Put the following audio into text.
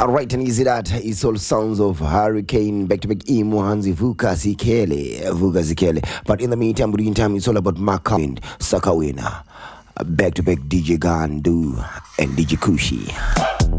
Alright, and easy that. It's all sounds of Hurricane, back to back Imo, Hanzi, Vuka Zikele. But in the meantime, it's all about Macau, Sakawina, back to back DJ Gandu and DJ Kushi.